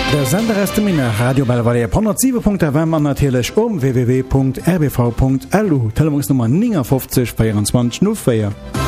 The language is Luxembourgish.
Der Sender ist Mine Radio Belvedere 107.FM an natürlich www.rbv.lu Telefonnummer 59 24 04.